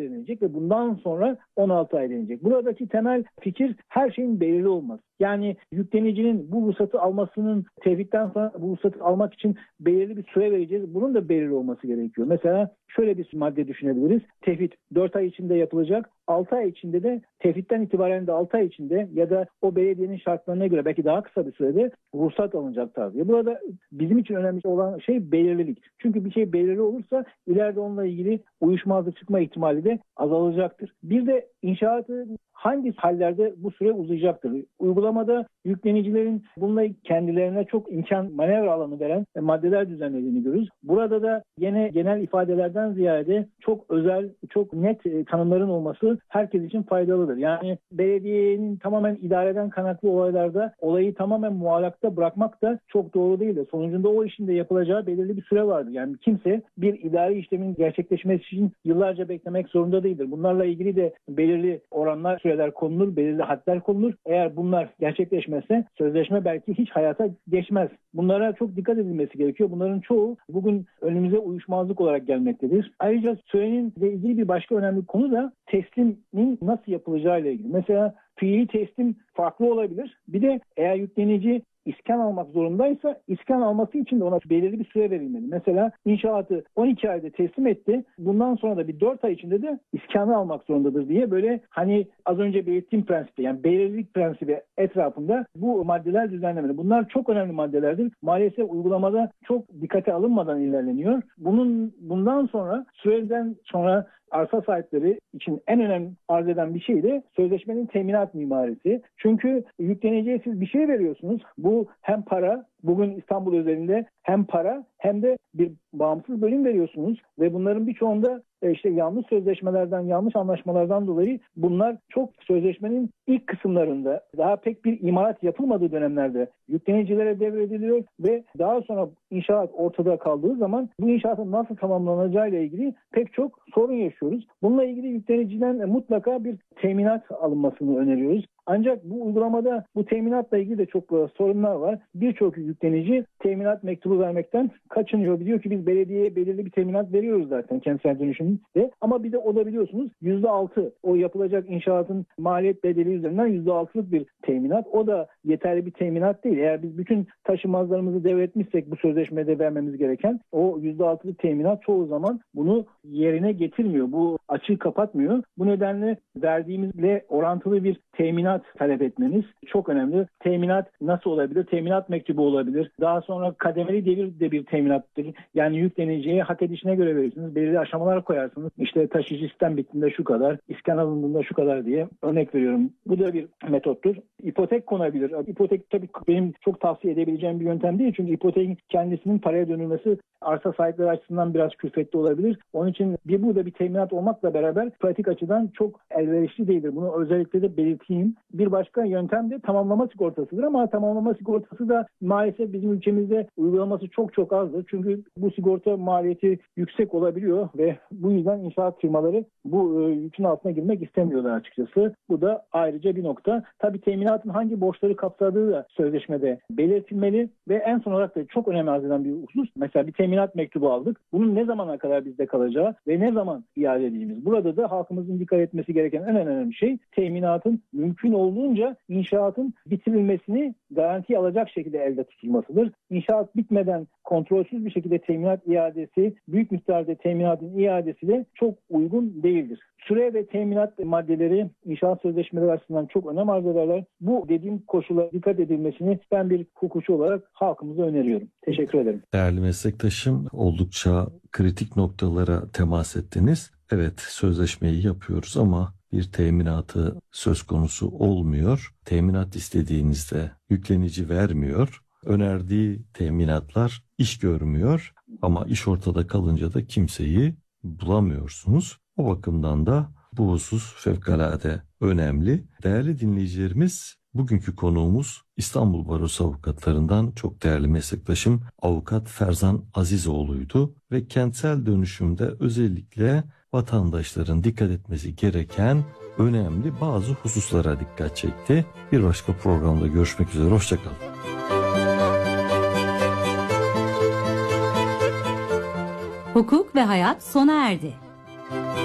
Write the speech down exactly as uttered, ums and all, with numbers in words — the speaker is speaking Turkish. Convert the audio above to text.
denilecek ve bundan sonra on altı ay denilecek. Buradaki temel fikir her şeyin belirli olması. Yani yüklenicinin bu ruhsatı almasının tevhidden sonra bu ruhsatı almak için belirli bir süre vereceğiz. Bunun da belirli olması gerekiyor. Mesela şöyle bir madde düşünebiliriz. Tevhid dört ay içinde yapılacak. altı ay içinde de tevhidden itibaren de altı ay içinde ya da o belediyenin şartlarına göre belki daha kısa bir sürede ruhsat alınacak tarzı. Burada bizim için önemli olan şey belirlilik. Çünkü bir şey belirli olursa ileride onunla ilgili uyuşmazlık çıkma ihtimali de azalacaktır. Bir de inşaatı hangi hallerde bu süre uzayacaktır? Uygulamada yüklenicilerin bununla kendilerine çok imkan, manevra alanı veren maddeler düzenlediğini görürüz. Burada da yine genel ifadelerden ziyade çok özel, çok net tanımların olması herkes için faydalıdır. Yani belediyenin tamamen idareden kaynaklı olaylarda olayı tamamen muallakta bırakmak da çok doğru değil de sonucunda o işin de yapılacağı belirli bir süre vardır. Yani kimse bir idari işlemin gerçekleşmesi için yıllarca beklemek zorunda değildir. Bunlarla ilgili de belirli oranlar, süreler konulur, belirli hadler konulur. Eğer bunlar gerçekleşmezse sözleşme belki hiç hayata geçmez. Bunlara çok dikkat edilmesi gerekiyor. Bunların çoğu bugün önümüze uyuşmazlık olarak gelmektedir. Ayrıca sürenin ile ilgili bir başka önemli konu da teslimin nasıl yapılacağı ile ilgili. Mesela fiili teslim farklı olabilir. Bir de eğer yüklenici iskan almak zorundaysa iskan alması için de ona belirli bir süre verilmeli. Mesela inşaatı on iki ayda teslim etti. Bundan sonra da bir dört ay içinde de iskanı almak zorundadır diye böyle hani az önce belirttiğim prensipte yani belirlilik prensibi etrafında bu maddeler düzenlemeli. Bunlar çok önemli maddelerdir. Maalesef uygulamada çok dikkate alınmadan ilerleniyor. Bunun bundan sonra süreden sonra arsa sahipleri için en önemli arz eden bir şey de sözleşmenin teminat mimarisi. Çünkü yükleniciye siz bir şey veriyorsunuz. Bu hem para, bugün İstanbul özelinde hem para hem de bir bağımsız bölüm veriyorsunuz ve bunların birçoğunda işte yanlış sözleşmelerden, yanlış anlaşmalardan dolayı bunlar çok sözleşmenin ilk kısımlarında daha pek bir imalat yapılmadığı dönemlerde yüklenicilere devrediliyor ve daha sonra inşaat ortada kaldığı zaman bu inşaatın nasıl tamamlanacağı ile ilgili pek çok sorun yaşıyoruz. Bununla ilgili yükleniciden mutlaka bir teminat alınmasını öneriyoruz. Ancak bu uygulamada bu teminatla ilgili de çok sorunlar var. Birçok yüklenici teminat mektubu vermekten kaçınıyor. Biliyor ki biz belediyeye belirli bir teminat veriyoruz zaten kentsel dönüşümde. Ama bir de o da biliyorsunuz yüzde altı o yapılacak inşaatın maliyet bedeli üzerinden yüzde altılık bir teminat. O da yeterli bir teminat değil. Eğer biz bütün taşınmazlarımızı devretmişsek bu sözleşmede vermemiz gereken o yüzde altılık teminat çoğu zaman bunu yerine getirmiyor. Bu açığı kapatmıyor. Bu nedenle verdiğimizle orantılı bir teminat talep etmeniz çok önemli. Teminat nasıl olabilir? Teminat mektubu olabilir. Daha sonra kademeli devir de bir teminattır. Yani yükleniciye hak edişine göre verirsiniz. Belirli aşamalar koyarsınız. İşte taşıyıcı sistem bittiğinde şu kadar, iskan alındığında şu kadar diye örnek veriyorum. Bu da bir metottur. İpotek konabilir. İpotek tabii benim çok tavsiye edebileceğim bir yöntem değil. Çünkü ipotekin kendisinin paraya dönülmesi arsa sahipleri açısından biraz külfetli olabilir. Onun için bir burada bir teminat olmakla beraber pratik açıdan çok elverişli değildir. Bunu özellikle de belirteyim. Bir başka yöntem de tamamlama sigortasıdır ama tamamlama sigortası da maalesef bizim ülkemizde uygulaması çok çok azdır. Çünkü bu sigorta maliyeti yüksek olabiliyor ve bu yüzden inşaat firmaları bu e, yükün altına girmek istemiyorlar açıkçası. Bu da ayrıca bir nokta. Tabii teminatın hangi borçları kapsadığı da sözleşmede belirtilmeli ve en son olarak da çok önemli arz eden bir husus. Mesela bir teminat mektubu aldık. Bunun ne zamana kadar bizde kalacağı ve ne zaman iade edeceğimiz. Burada da halkımızın dikkat etmesi gereken en önemli şey teminatın mümkün olduğunca inşaatın bitirilmesini garanti alacak şekilde elde tutulmasıdır. İnşaat bitmeden kontrolsüz bir şekilde teminat iadesi, büyük miktarda teminatın iadesi de çok uygun değildir. Süre ve teminat maddeleri inşaat sözleşmeleri açısından çok önem arz ederler. Bu dediğim koşula dikkat edilmesini ben bir hukukçu olarak halkımıza öneriyorum. Teşekkür ederim. Değerli meslektaşım, oldukça kritik noktalara temas ettiniz. Evet, sözleşmeyi yapıyoruz ama bir teminatı söz konusu olmuyor. Teminat istediğinizde yüklenici vermiyor. Önerdiği teminatlar iş görmüyor ama iş ortada kalınca da kimseyi bulamıyorsunuz. O bakımdan da bu husus fevkalade önemli. Değerli dinleyicilerimiz, bugünkü konuğumuz İstanbul Barosu avukatlarından çok değerli meslektaşım Avukat Ferzan Azizoğlu'ydu ve kentsel dönüşümde özellikle vatandaşların dikkat etmesi gereken önemli bazı hususlara dikkat çekti. Bir başka programda görüşmek üzere, hoşçakalın. Hukuk ve hayat sona erdi.